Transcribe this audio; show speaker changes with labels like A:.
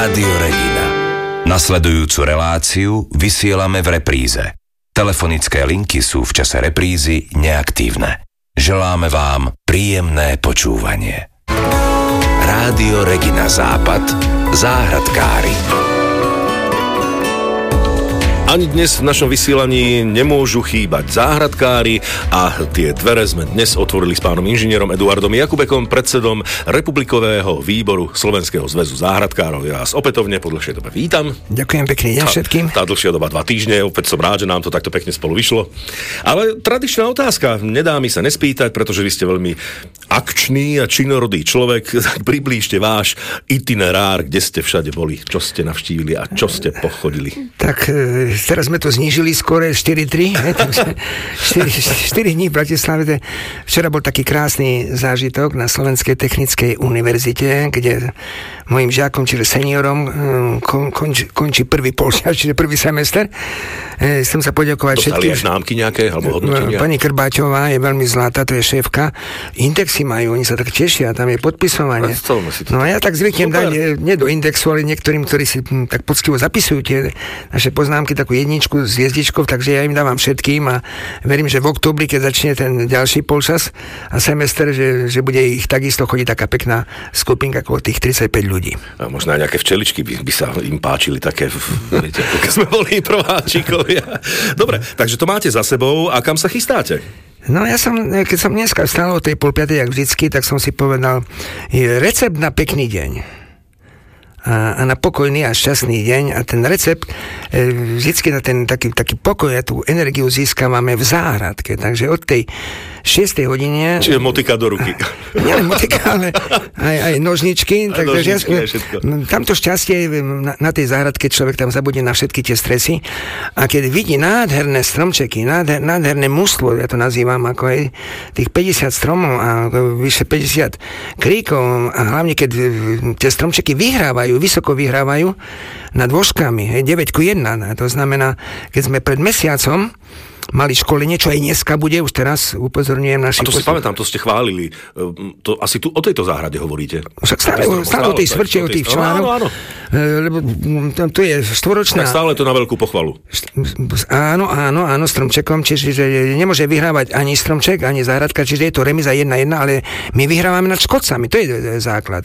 A: Rádio Regina. Nasledujúcu reláciu vysielame v repríze. Telefonické linky sú v čase reprízy neaktívne. Želáme vám príjemné počúvanie. Rádio Regina Západ, záhradkári.
B: Ani dnes v našom vysielaní nemôžu chýbať záhradkári a tie dvere sme dnes otvorili s pánom inžinierom Eduardom Jakubekom, predsedom Republikového výboru Slovenského zväzu záhradkárov. Ja vás opätovne po dlhšej dobe vítam.
C: Ďakujem pekne všetkým.
B: Tá dlhšia doba 2 týždne, opäť som rád, že nám to takto pekne spolu vyšlo. Ale tradičná otázka, nedá mi sa nespýtať, pretože vy ste veľmi akčný a činorodý človek. Priblížte váš itinerár, kde ste všade boli, čo ste navštívili a čo ste pochodili.
C: Tak teraz sme to znížili skôr 4-3, takže 4 dní v Bratislave. Včera bol taký krásny zážitok na Slovenskej technickej univerzite, kde mojim žiakom, čiže seniorom, končí prvý polčas, čiže prvý semester. Chcem sa poďakovať všetkým.
B: Dostali známky nejaké, alebo hodnotenia?
C: Pani Krbáčová je veľmi zlatá, to je šéfka. Indexy majú, oni sa tak tešia, tam je podpisovanie. No a ja tak zvyknem dať, nie do indexu, ale niektorým, ktorí si tak poctivo zapisujú tie naše poznámky, takú jedničku s hviezdičkou, takže ja im dávam všetkým a verím, že v októbri, keď začne ten ďalší polčas a semester, že bude ich takisto chodiť taká pekná skupinka okolo tých 35 ľudí.
B: A možno aj nejaké včeličky by sa im páčili také, viete, ako keď sme boli prváčikovia. Dobre, takže to máte za sebou a kam sa chystáte?
C: No ja keď som dneska vstal o tej 4:30, jak vždycky, tak som si povedal, recept na pekný deň. A na pokojný a šťastný deň. A ten recept vždycky na ten taký pokoj a tú energiu získavame v záhradke. Takže od tej 6. hodine...
B: Čiže motika do ruky.
C: Nie len motika, ale aj nožničky. Takže tamto šťastie na tej záhradke človek tam zabudne na všetky tie stresy. A keď vidí nádherné stromčeky, nádherné mužstvo, ja to nazývam ako aj tých 50 stromov a vyše 50 kríkov a hlavne keď tie stromčeky vysoko vyhrávajú nad dôžkami, 9:1. To znamená, keď sme pred mesiacom mali školenie, čo aj dneska bude, už teraz upozorňujem našich...
B: A to si pamätám, to ste chválili. To asi tu o tejto záhrade hovoríte.
C: Stále o tej svrče, o tých článok.
B: Áno.
C: Lebo to je štvoročná...
B: Tak stále to na veľkú pochvalu.
C: Áno, stromčekom, čiže nemôže vyhrávať ani stromček, ani záhradka, čiže je to remiza 1:1, ale my vyhrávame nad škodcami, to je základ.